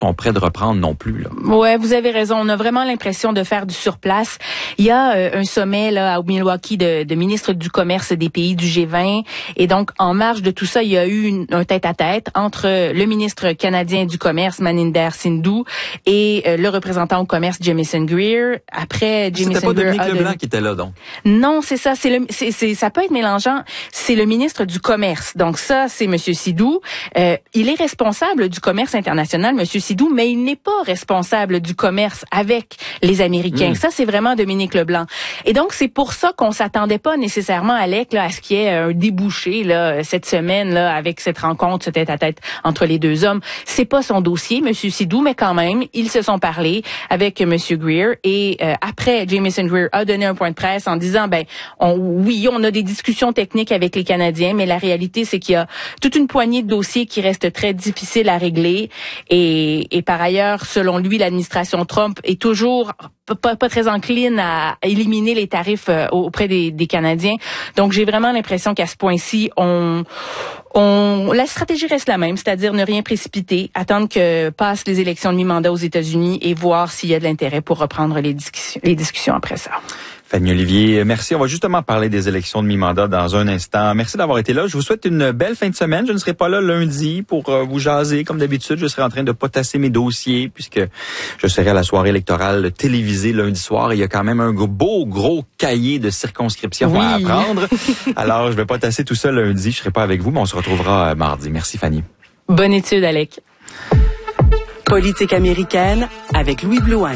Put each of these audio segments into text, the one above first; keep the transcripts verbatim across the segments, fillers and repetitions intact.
sont prêts de reprendre non plus, là. Ouais, vous avez raison. On a vraiment l'impression de faire du surplace. Il y a euh, un sommet là à Milwaukee de, de ministres du commerce des pays du G vingt, et donc en marge de tout ça, il y a eu une, un tête-à-tête entre le ministre canadien du commerce Maninder Sindhu et euh, le représentant au commerce Jamieson Greer. Après, Jamieson C'était pas Greer Dominique a Leblanc de... qui était là, donc. Non, c'est ça. C'est le, c'est, c'est, ça peut être mélangeant. C'est le ministre du commerce. Donc ça, c'est Monsieur Sindhu. Euh, il est responsable du commerce international, Monsieur Sindhu, mais il n'est pas responsable du commerce avec les Américains. Mmh. Ça, c'est vraiment Dominique Leblanc. Et donc, c'est pour ça qu'on s'attendait pas nécessairement, Alec, là, à ce qu'il y ait un débouché là cette semaine là avec cette rencontre, ce tête-à-tête entre les deux hommes. C'est pas son dossier, Monsieur Sindhu, mais quand même, ils se sont parlé avec Monsieur Greer. Et euh, après, Jamieson Greer a donné un point de presse en disant, ben, on, oui, on a des discussions techniques avec les Canadiens, mais la réalité, c'est qu'il y a toute une poignée de dossiers qui restent très difficiles à régler. Et, et par ailleurs, selon lui, l'administration Trump est toujours pas, pas très encline à éliminer les tarifs euh, auprès des, des Canadiens. Donc, j'ai vraiment l'impression qu'à ce point-ci, on, on, la stratégie reste la même, c'est-à-dire ne rien précipiter, attendre que passent les élections de mi-mandat aux États-Unis et voir s'il y a de l'intérêt pour reprendre les discussions, les discussions après ça. Fanny Olivier, merci. On va justement parler des élections de mi-mandat dans un instant. Merci d'avoir été là. Je vous souhaite une belle fin de semaine. Je ne serai pas là lundi pour euh, vous jaser comme d'habitude. Je serai en train de potasser mes dossiers puisque je serai à la soirée électorale télévisée lundi soir. Il y a quand même un beau gros cahier de circonscription oui. à apprendre. Alors, je vais potasser tout ça lundi. Je serai pas avec vous, mais on se retrouvera mardi. Merci Fanny. Bonne étude, Alec. Politique américaine avec Louis Blouin.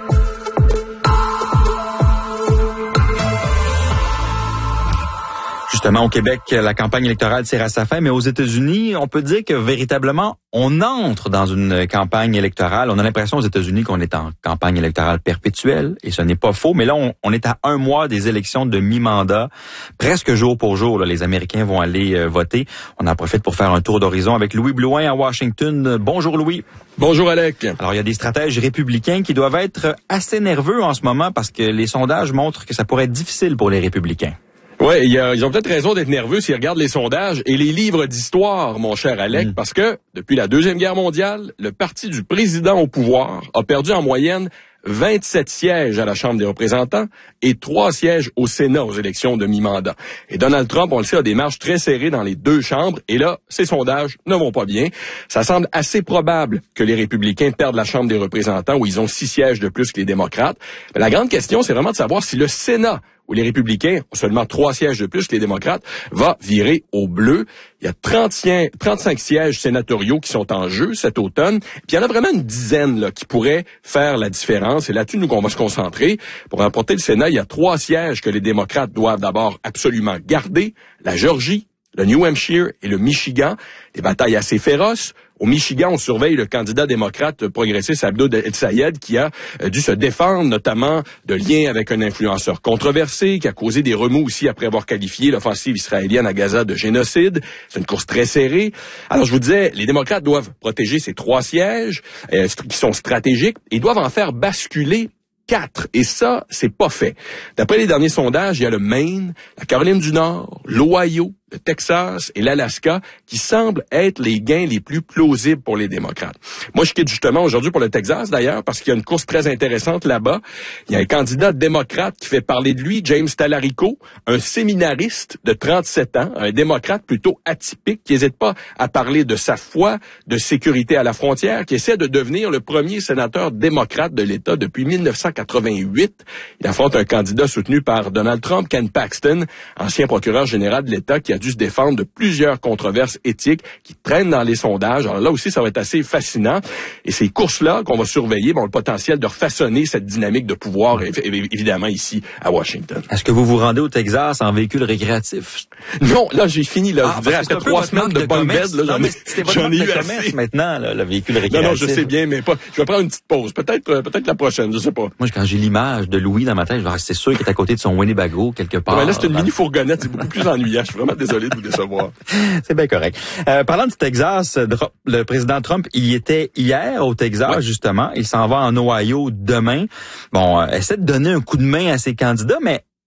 Justement, au Québec, la campagne électorale tire à sa fin, mais aux États-Unis, on peut dire que véritablement, on entre dans une campagne électorale. On a l'impression aux États-Unis qu'on est en campagne électorale perpétuelle, et ce n'est pas faux, mais là, on, on est à un mois des élections de mi-mandat. Presque jour pour jour, là, les Américains vont aller euh, voter. On en profite pour faire un tour d'horizon avec Louis Blouin à Washington. Bonjour Louis. Bonjour Alec. Alors, il y a des stratèges républicains qui doivent être assez nerveux en ce moment parce que les sondages montrent que ça pourrait être difficile pour les républicains. Oui, ils ont peut-être raison d'être nerveux s'ils regardent les sondages et les livres d'histoire, mon cher Alec, mmh. parce que depuis la Deuxième Guerre mondiale, le parti du président au pouvoir a perdu en moyenne vingt-sept sièges à la Chambre des représentants et trois sièges au Sénat aux élections de mi-mandat. Et Donald Trump, on le sait, a des marges très serrées dans les deux chambres. Et là, ces sondages ne vont pas bien. Ça semble assez probable que les républicains perdent la Chambre des représentants où ils ont six sièges de plus que les démocrates. Mais la grande question, c'est vraiment de savoir si le Sénat, où les républicains ont seulement trois sièges de plus que les démocrates, va virer au bleu. Il y a trente-cinq sièges sénatoriaux qui sont en jeu cet automne. Puis il y en a vraiment une dizaine là, qui pourraient faire la différence. Et là-dessus, nous, qu'on va se concentrer. Pour remporter le Sénat, il y a trois sièges que les démocrates doivent d'abord absolument garder. La Géorgie, le New Hampshire et le Michigan. Des batailles assez féroces. Au Michigan, on surveille le candidat démocrate progressiste Abdo El-Sayed qui a euh, dû se défendre notamment de liens avec un influenceur controversé qui a causé des remous aussi après avoir qualifié l'offensive israélienne à Gaza de génocide. C'est une course très serrée. Alors je vous disais, les démocrates doivent protéger ces trois sièges euh, qui sont stratégiques et doivent en faire basculer quatre. Et ça, c'est pas fait. D'après les derniers sondages, il y a le Maine, la Caroline du Nord, l'Ohio, le Texas et l'Alaska qui semblent être les gains les plus plausibles pour les démocrates. Moi, je quitte justement aujourd'hui pour le Texas, d'ailleurs, parce qu'il y a une course très intéressante là-bas. Il y a un candidat démocrate qui fait parler de lui, James Talarico, un séminariste de trente-sept ans, un démocrate plutôt atypique, qui n'hésite pas à parler de sa foi, de sécurité à la frontière, qui essaie de devenir le premier sénateur démocrate de l'État depuis mille neuf cent quatre-vingt-huit. Il affronte un candidat soutenu par Donald Trump, Ken Paxton, ancien procureur général de l'État, qui a dû se défendre de plusieurs controverses éthiques qui traînent dans les sondages. Alors là aussi, ça va être assez fascinant. Et ces courses-là qu'on va surveiller ont le potentiel de refaçonner cette dynamique de pouvoir, évidemment, ici à Washington. Est-ce que vous vous rendez au Texas en véhicule récréatif? Non, là, j'ai fini. Là, ah, je dirais, après trois semaines de bonne bed, là, j'en, ai, j'en ai eu assez. Maintenant, là, le véhicule récréatif. Non, non, je sais bien, mais pas. Je vais prendre une petite pause. Peut-être, euh, peut-être la prochaine, je sais pas. Moi, quand j'ai l'image de Louis dans ma tête, je vais c'est sûr qu'il est à côté de son Winnebago quelque part. Ouais, là, c'est une mini fourgonnette. C'est beaucoup plus ennuyant. Je suis vraiment désolé de vous décevoir. C'est bien correct. Euh, parlant du Texas, le président Trump y était hier au Texas, ouais. justement. Il s'en va en Ohio demain. Bon, euh, essaie de donner un coup de main à ses candidats, mais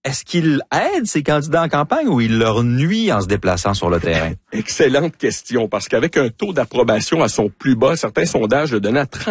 est-ce qu'il aide ses candidats en campagne ou il leur nuit en se déplaçant sur le terrain? Excellente question, parce qu'avec un taux d'approbation à son plus bas, certains sondages le donnaient à trente